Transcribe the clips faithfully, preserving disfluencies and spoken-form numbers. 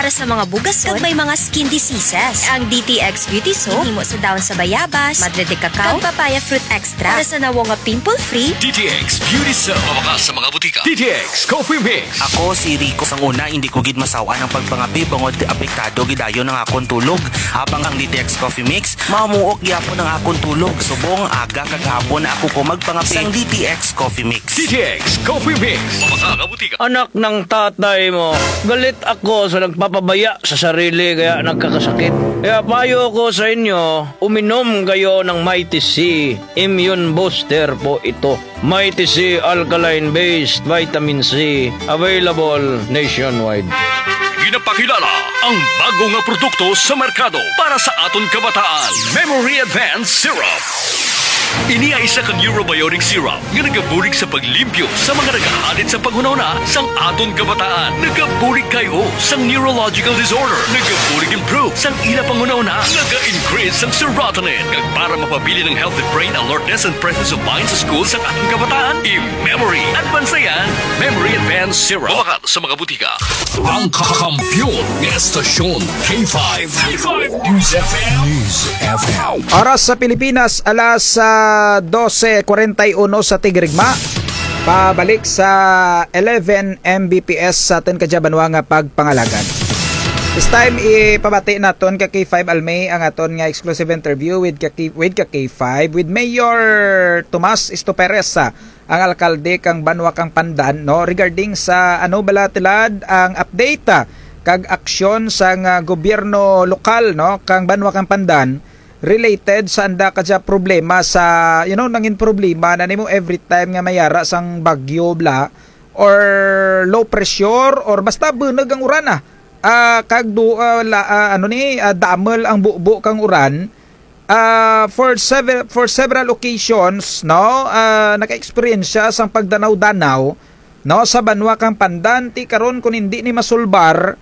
para sa mga bugas kag may mga skin diseases. Ang D T X Beauty Soap himo sa dahon sa bayabas, madre de cacao, kag papaya fruit extra para sa nawo nga pimple-free. D T X Beauty Soap. Mawakas sa mga butika. D T X Coffee Mix. Ako si Rico. Sang una, hindi ko gid masawa ng pagpangapi bangod apektado gidayon ng akong tulog. Habang ang D T X Coffee Mix, mamuok gyapon ng akong tulog. Subong aga kagahapon na ako ko magpangapi sang D T X Coffee Mix. D T X Coffee Mix. Mawakas sa butika. Anak ng tatay mo, galit ako sa nagpapabaya sa sarili kaya nagkakasakit. Kaya payo ko sa inyo, uminom kayo ng Mighty C. Immune Booster po ito. Mighty C Alkaline-based Vitamin C. Available nationwide. Ginapakilala ang bago nga produkto sa merkado para sa aton kabataan. Memory Advanced Syrup. Ini ay isa kang Eurobiotic Syrup nga nagabulig sa paglimpyo sa mga nagahadit sa paghunahuna sang aton kabataan. Nagabulig kayo sang neurological disorder. Nagabulig improve sang ila panghunahuna. Naga-increase sang serotonin. Kag para mapabili ng healthy brain alertness and presence of mind sa school sang aton kabataan. I-Memory Advanced yan. Memory Advanced Syrup. Mawakat sa mga butika. Ang kakampyon ng estasyon K five. K five News F M. News F M. Oras sa Pilipinas, alas uh, twelve forty-one sa Tigrigma. Pabalik sa eleven M B P S sa atin kadyabanwa nga pagpangalagan. This time, ipabati naton ka K five Almay ang aton nga exclusive interview with ka, with ka K five with Mayor Tomas Estoperez, ang alkalde kang Banwa kang Pandan, no, regarding sa ano bala tilad ang update ah, kag aksyon sa uh, gobyerno lokal, no, kang Banwa kang Pandan related sa anda kadya problema sa, you know, nangin problema na nimo every time nga mayara sang bagyo bla or low pressure or basta bunag ang uran ah. Uh, kag do uh, la, uh, ano ni uh, damel ang bubo kang uran uh, for several for several occasions, no, uh, naka-experience siya sang pagdanaw-danaw, no, sa Banwa kang Pandan. Ti karon kun hindi ni masulbar,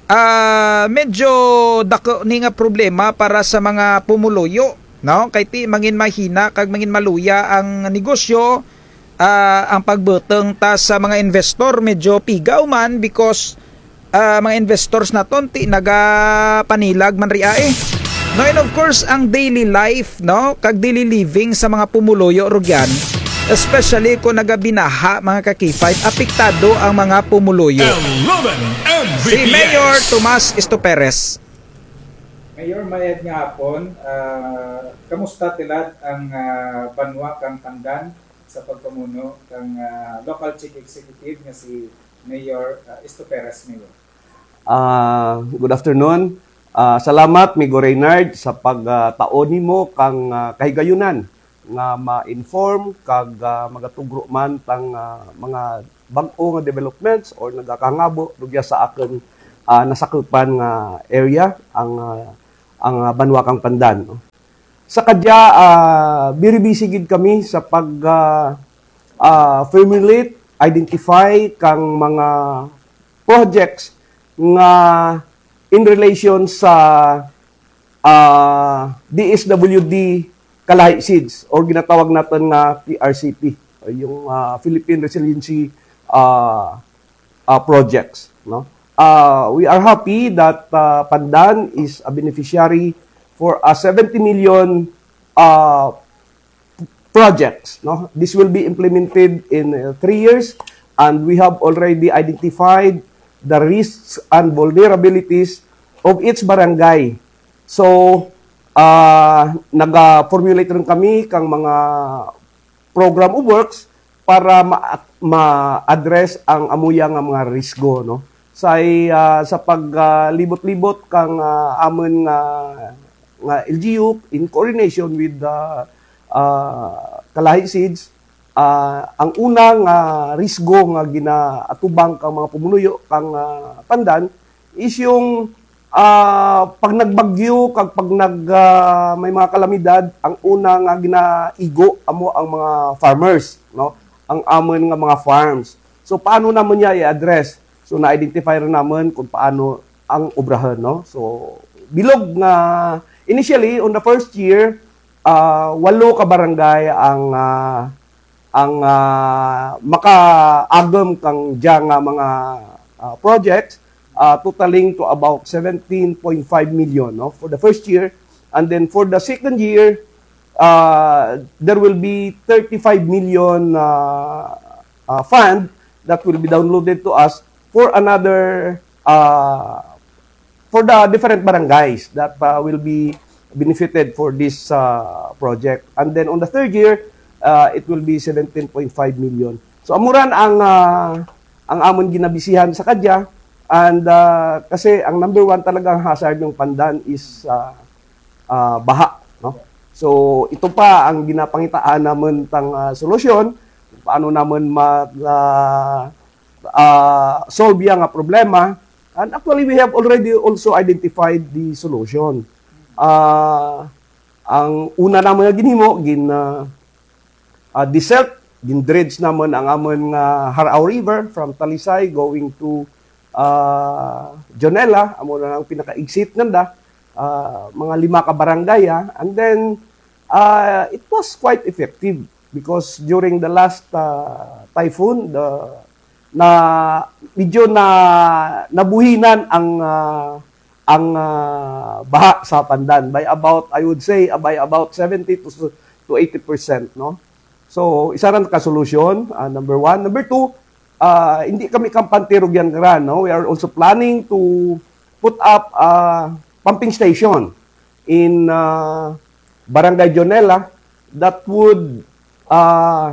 uh, medyo dako ni nga problema para sa mga pumuluyo, no, kay ti mangin mahina kag mangin maluya ang negosyo, uh, ang pagbuteng ta sa mga investor medyo pigaw man because Uh, mga investors na tonti nagapanilag man ria eh. No, and of course ang daily life, no, kag daily living sa mga pumuluyo rugyan, especially kung nagabinaha mga kakifay, apektado ang mga pumuluyo. eleven M B P S. Si Mayor Tomas Estoperez. Mayor, mayad nga hapon, uh, kamusta tilad ang uh, Banwa kang Pandan sa pagpamuno kang uh, local chief executive nga si Mayor uh, Estoperez, Mayor? Uh, good afternoon. Uh, salamat, Migo Reynard, sa pagtaon uh, nimo kang uh, kahigayunan nga ma-inform kag uh, magatugro man tang uh, mga bag-o nga developments or nagakangabo dugya sa akin uh, nasakupan nga area ang uh, ang uh, Banwa kang Pandan. No? Sa kadya, uh, biribisi gid kami sa pag uh, uh, formulate, identify kang mga projects nga in relation sa uh, D S W D Kalahi Seeds or ginatawag natin nga P R C P, yung uh, Philippine Resiliency uh, uh, Projects. No? Uh, we are happy that uh, Pandan is a beneficiary for a seventy million uh, projects. No? This will be implemented in uh, three years and we have already identified the risks and vulnerabilities of each barangay. So, uh, nag-formulate rin kami kang mga program of works para ma-address ma ang amuyang nga mga risgo, no? Sa uh, sa paglibot-libot uh, kang uh, amon nga nga L G U in coordination with the uh, Kalahi Seeds. Uh, ang unang uh, risgo nga ginaatubang kang mga pumunuyo kang uh, Pandan is yung uh, pag nagbagyo kag pag nag uh, may mga kalamidad, ang unang nga ginaigo amo ang mga farmers, no, ang amon nga mga farms. So paano naman niya i-address? So na-identify rin naman kung paano ang obrahan, no. So bilog nga initially on the first year, uh, walo ka barangay ang uh, ang uh, makaagam kang diya nga mga uh, projects. uh, totaling to about seventeen point five million, no, for the first year. And then for the second year, uh, there will be thirty-five million uh, uh, fund that will be downloaded to us for another, uh, for the different barangays that uh, will be benefited for this uh, project. And then on the third year, uh, it will be seventeen point five million. So amuran ang uh, ang amon ginabisihan sa kadya, and uh, kasi ang number one talagang hazard ng Pandan is uh, uh, baha, no? So ito pa ang ginapangitaan naman tang uh, solusyon paano naman mag uh, uh, solve yang uh, problema. And actually we have already also identified the solution. Uh, ang una naman nga ginhimo gin uh, uh, desert, gin dredge naman ang amon nga Harao River from Talisay going to uh, Jonela, amo na ang pinaka-exit nanda, uh, mga lima ka barangay, ha? And then uh, it was quite effective because during the last uh, typhoon, the na medyo na nabuhinan ang uh, ang uh, baha sa Pandan by about, I would say, uh, by about seventy to eighty percent, no? So, isa rin ka-solusyon, uh, number one. Number two, uh, hindi kami kampantirog yan karan, no? We are also planning to put up a pumping station in uh, Barangay Jonela that would uh,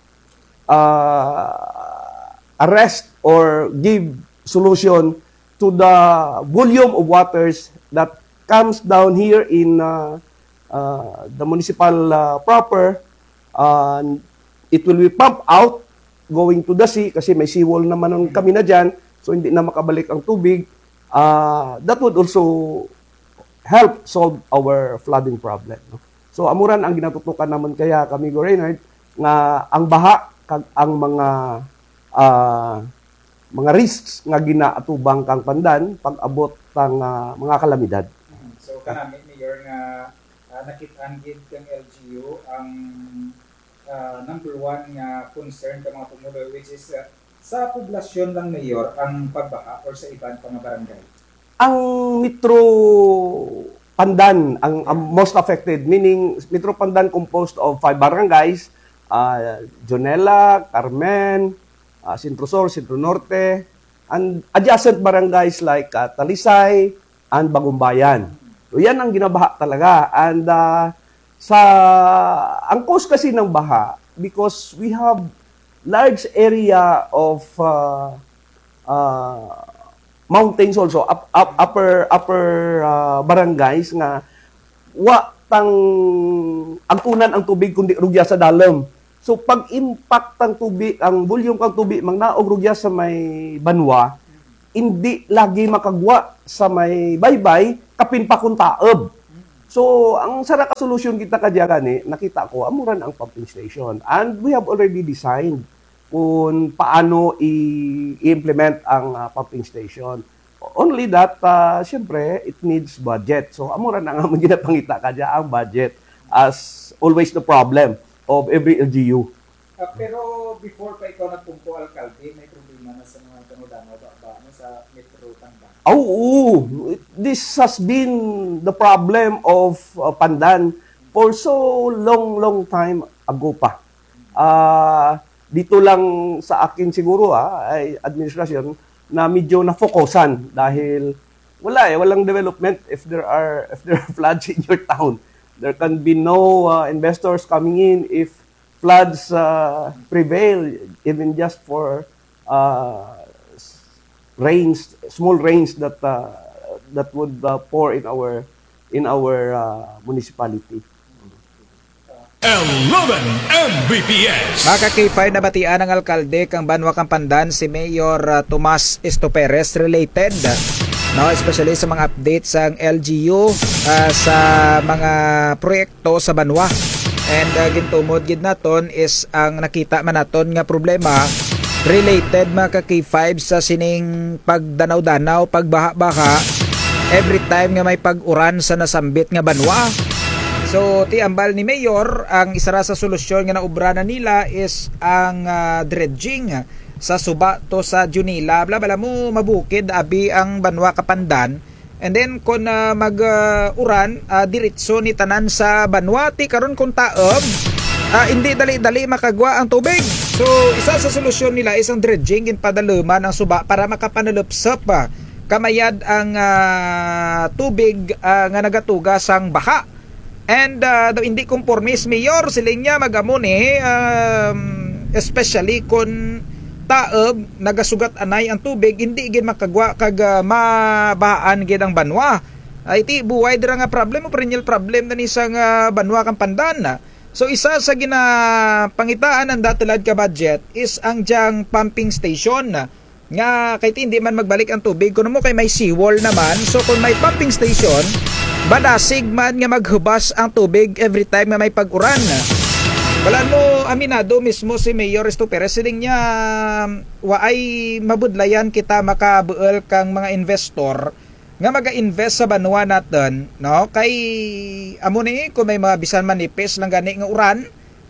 uh, arrest or give solution to the volume of waters that comes down here in uh, uh, the municipal uh, proper. Uh, it will be pumped out going to the sea kasi may seawall naman ang kami na dyan, so hindi na makabalik ang tubig. Uh, that would also help solve our flooding problem, no? So amuran ang ginatutukan naman kaya kami, Go Reynard, nga ang baha kag ang mga uh, mga risks nga ginaatubang kang Pandan pag-abot tang uh, mga kalamidad. So kanami Mayor nga uh, nakit-an gid kang L G U ang uh, number one nga concern ka mga tumuloy, which is uh, sa poblasyon lang Mayor ang pagbaha or sa ibang pang barangay? Ang Metro Pandan ang, ang most affected, meaning Metro Pandan composed of five barangays, uh, Jonela, Carmen, uh, Centro Sur, Centro Norte, and adjacent barangays like uh, Talisay and Bagumbayan. So yan ang ginabaha talaga. And uh, sa ang cause kasi ng baha, because we have large area of uh, uh, mountains also, up, up, upper upper uh, barangays nga wa tang angkunan ang tubig kundi rugya sa dalam. So pag impact ang tubig, ang volume kang tubig mangnaog rugya sa may banwa, hindi lagi makagwa sa may baybay kapin pa kun taob. So ang sara ka solution kita kadya gani, nakita ko amuran ang pumping station, and we have already designed kung paano i-implement ang uh, pumping station. Only that, uh, siyempre, it needs budget. So, amura na nga mo ginapangita ka dyan ang budget as always the problem of every L G U. Uh, pero before pa ikaw nagpumpo, Alcalde, may problema na sa mga tanudano ba, ba no, sa Metro Pandan? Oo, oh, this has been the problem of uh, Pandan for so long, long time ago pa. Ah... Uh, dito lang sa akin siguro ah, ay administrasyon na medyo na-focusan dahil wala eh, walang development if there are if there are floods in your town. There can be no uh, investors coming in if floods uh, prevail, even just for uh, rains, small rains that uh, that would uh, pour in our in our uh, municipality. eleven M B P S. Makakipay na batian ng alkalde kang Banwa kang Pandan si Mayor uh, Tomas Estoperes related, no, especially sa mga updates sa L G U uh, sa mga proyekto sa Banwa. And uh, gintumod gid naton is ang nakita man naton nga problema related mga ka-K five sa sining pagdanaw-danaw, pagbaha-baha every time nga may pag-uran sa nasambit nga Banwa. So, tiambal ni Mayor, ang isa ra sa solusyon nga naubra na nila is ang uh, dredging sa Suba to sa Junila bla bala mo mabukid abi ang Banwa Kapandan. And then kung uh, mag-uran uh, uh, diretso ni tanan sa Banwa ti karon kung taob uh, hindi dali-dali makagwa ang tubig. So isa sa solusyon nila isang dredging in padaluman ang Suba para makapanalupsop pa uh, kamayad ang uh, tubig uh, nga nagatugas ang baha. And uh, daw hindi conformis mayor siling niya magamon eh um, especially kung taob nagasugat anay ang tubig hindi gid makagwa kag uh, mabahaan gid ang Banwa. Ay ti buway dira nga problem o perennial problem na isang uh, Banwa kang Pandan. So isa sa gina pangitaan ng datilad ka budget is ang diyang pumping station nga kahit hindi man magbalik ang tubig kuno mo kay may seawall naman. So kung may pumping station badasig man nga maghubas ang tubig every time nga may pag-uran. Wala mo aminado mismo si Mayor Resto Perez siling niya waay mabudlayan kita makabuel kang mga investor nga maga-invest sa Banwa natin no kay amo ni kung may mga bisan manipis lang gani nga uran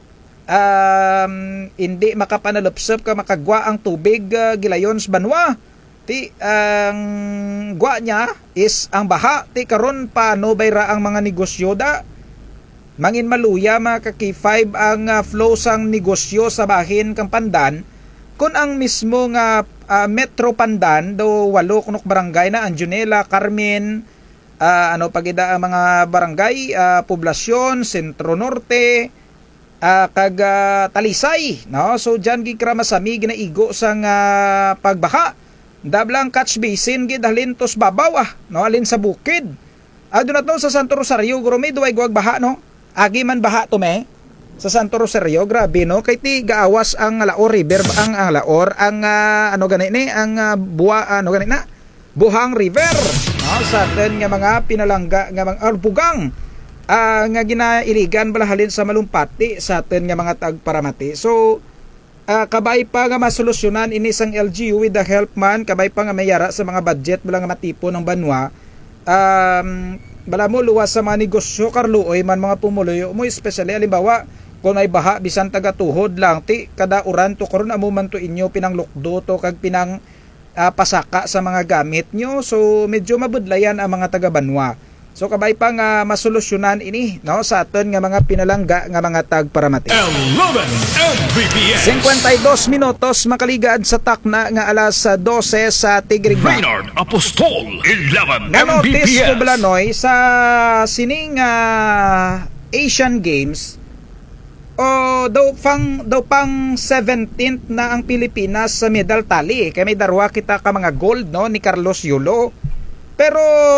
um, hindi makapanalupsop ka makagwa ang tubig uh, gilayon sa Banwa ti ang um, gwa niya is ang baha ti karon paano bayra ang mga negosyo da mangin maluya mga ka-K five ang uh, flow sang negosyo sa bahin kang Pandan kun ang mismo nga uh, Metro Pandan do walo kunok barangay na ang Junela, Carmen uh, ano pagida ang mga barangay uh, poblasyon, Sentro Norte uh, kag uh, Talisay no so diyan gi kramasami ginaigo sang uh, pagbaha dablang catch basin gid halin tos babaw ah no alin sa bukid ado na to sa Santo Rosario guro may duway guwag baha no agi man baha to me sa Santo Rosario grabe no kay ti gaawas ang Laor River ang ang Laor ang uh, ano gani ni ang uh, buwa ano gani na Buhang River no sa atin nga mga pinalangga nga mga arbugang uh, nga ginairigan balahalin sa Malumpati sa atin nga mga tagparamati. So uh, kabay pa nga masolusyonan ini sang L G U with the help man kabay pa nga mayara sa mga budget bala nga matipo ng Banwa. Um, bala mo luwas sa mga negosyo karluoy man mga pumuloy mo especially halimbawa kung may baha bisan taga tuhod lang ti kada uran to karon amo man to inyo pinanglukdo to kag pinang uh, pasaka sa mga gamit nyo so medyo mabudlayan ang mga taga Banwa. So kabay pa nga masolusyonan ini no sa aton nga mga pinalangga nga mga tagparamati. eleven M B P S fifty-two minutos makaligaan sa takna nga alas twelve sa Tigrigma. Reynard Apostol, eleven M B P S. Nanotis ko Balanoy sa sining uh, Asian Games o daw pang daw pang seventeenth na ang Pilipinas sa medal tally kay may darwa kita ka mga gold no ni Carlos Yulo pero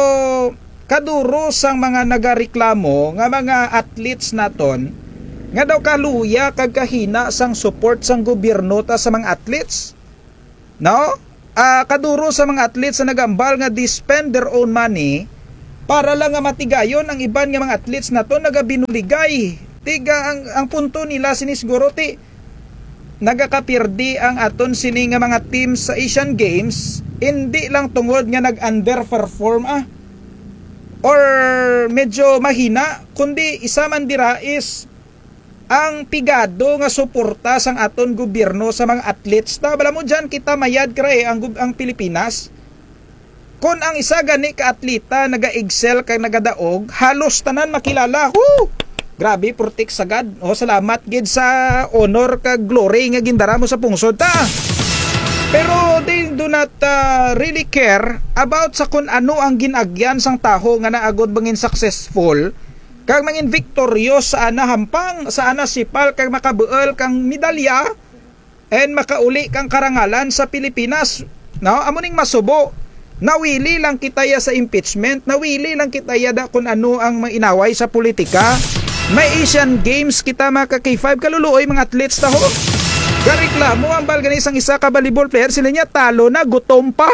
kaduro sang mga nagareklamo nga mga athletes naton nga daw kaluya kag kahina sang support sang gobyerno ta sa mga athletes no uh, kaduro sa mga athletes na nagambal nga they spend their own money para lang nga matigayon ang iban nga mga athletes naton nagabinuligay tiga ang, ang punto nila sinisguro ti nagakapirdi ang aton sini nga mga teams sa Asian Games hindi lang tungod nga nag-underperform ah or medyo mahina kundi isa man dira is ang pigado nga suporta sang aton gobyerno sa mga athletes ta bala mo dyan kita mayad kray ang, ang Pilipinas kun ang isa gani ka atleta naga-excel kag nagadaog halos tanan makilala woo! Grabe portik sagad o salamat gid sa honor kag glory nga gindara mo sa pungsod ta pero they do not uh, really care about sa kung ano ang ginagyan sang taho nga naagod bangin successful kag mangin victorious sa ana hampang sa ana sipal kag makabuel kang medalya and makauli kang karangalan sa Pilipinas no amo ning masubo nawili lang kitaya sa impeachment nawili lang kitaya da kung ano ang mainaway sa politika may Asian Games kita mga ka-K five kaluluoy mga athletes taho gareklamo ang balgan isang isa ka volleyball player sila niya talo na gutom pa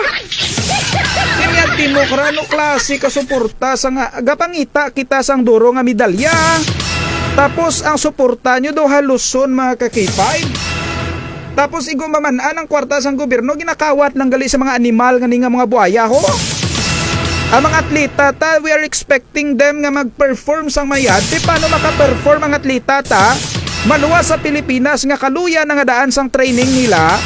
kanya timokrano klase ka suporta sa nga gapangita kita sang duro nga medalya tapos ang suporta nyo do haluson mga ka-K five tapos igumamanaan ang kwarta sang gobyerno ginakawat lang gali sa mga animal nga nga mga buhaya ho ang mga atleta ta we are expecting them nga mag-perform sang mayad di paano maka-perform ang atleta ta maluwas sa Pilipinas nga kaluya na nga daan sang training nila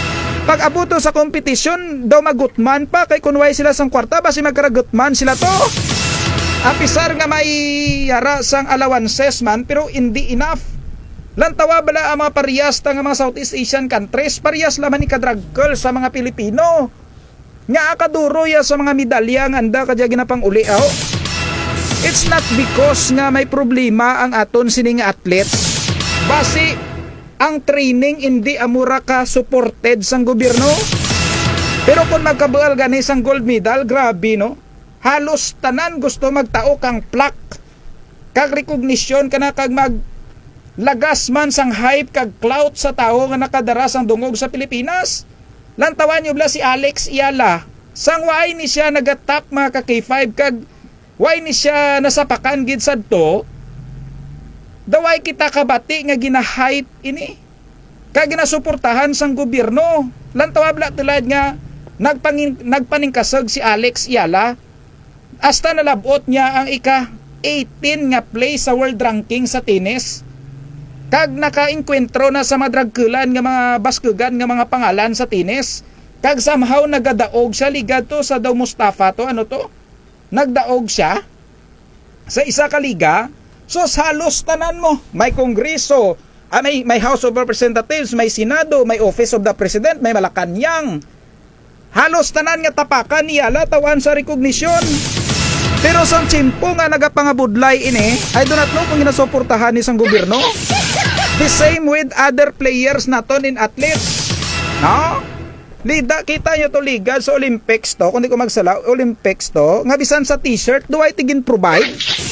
Pag abuto sa kompetisyon, daw magutman pa kay kunway sila sang kwarta, basi magkaragutman sila to. Apisar nga may yara sang allowances man, pero hindi enough. Lantawa bala ang mga parehas nga mga Southeast Asian countries, parehas laman ni kadragkol sa mga Pilipino. Nga akaduro ya sa mga medalya nga anda kadya ginapang uli aw. It's not because nga may problema ang aton sining athletes. Basi ang training hindi amura ka supported sang gobyerno. Pero kung magkabual gani sang gold medal, grabe no. Halos tanan gusto magtao kang plaque. Kag recognition kana kag mag lagas man sang hype kag clout sa tao nga nakadara sang dungog sa Pilipinas. Lantawan nyo bla si Alex Iala. Sang waay ni siya nagatap mga ka K five kag waay ni siya nasapakan gid sadto. Daway kita kabati nga gina-hype ini. Kag ginasuportahan sang gobyerno. Lantawa bla tulad nga nagpangin, nagpaningkasag si Alex Iala. Hasta nalabot niya ang ika eighteen nga place sa world ranking sa tennis. Kag naka-enkwentro na sa madragkulan nga mga baskugan nga mga pangalan sa tennis. Kag somehow nagadaog siya ligad to sa daw Mustafa to, ano to? Nagdaog siya sa isa ka liga. So halos tanan mo, may kongreso, ah, may, may House of Representatives, may Senado, may Office of the President, may Malacanang. Halos tanan nga tapakan niya latawan sa recognition. Pero sa tsimpo nga nagapangabudlay ini, I do not know kung ginasuportahan ni sang gobyerno. The same with other players naton in athletes. No? Lida, kita nyo to liga sa Olympics to, kung di ko magsala, Olympics to, nga bisan sa t-shirt, do I tigin provide?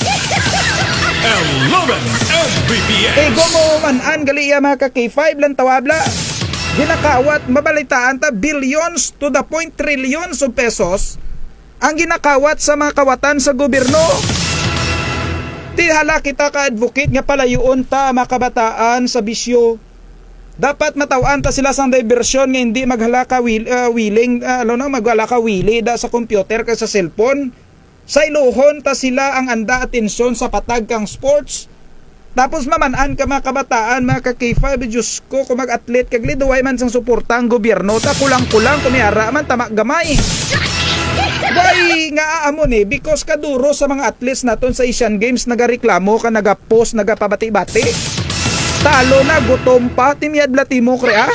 eleven M B P S. E gumumanan gali iya mga ka K five lang tawabla. Ginakawat, mabalitaan ta, billions to the point trillions of pesos ang ginakawat sa mga kawatan sa gobyerno. Tihala kita ka-advocate nga palayoon ta mga kabataan sa bisyo. Dapat matawaan ta sila sang diversyon nga hindi maghala ka will, uh, willing, uh, ano na, maghala ka willy da sa computer ka sa cellphone. Sa iluhon ta sila ang anda atensyon sa patag kang sports. Tapos mamanaan ka mga kabataan, mga ka K five, Diyos ko, kung mag-athlete kag liduway man sang suporta ang gobyerno, ta kulang-kulang kumiyara man tamak gamay. Why nga aamon eh, because kaduro sa mga athletes naton sa Asian Games nagareklamo ka, nagapost, nagapabati-bati. Talo na, gutom pa, timiyadla timok re ah.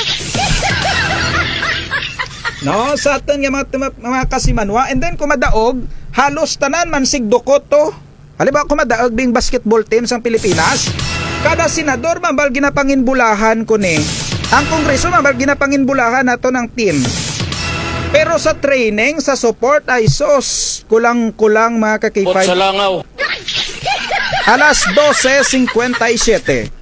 No, sa atin nga mga, mga kasimanwa, and then kumadaog, halos tanan man sigdukot to. Halimbawa kumadaog ding basketball team sa Pilipinas, kada senador mambal ginapanginbulahan ko ni. Ang kongreso mambal ginapanginbulahan nato ng team. Pero sa training, sa support ay sos, kulang-kulang mga ka K five. Sa langaw. Alas twelve fifty-seven.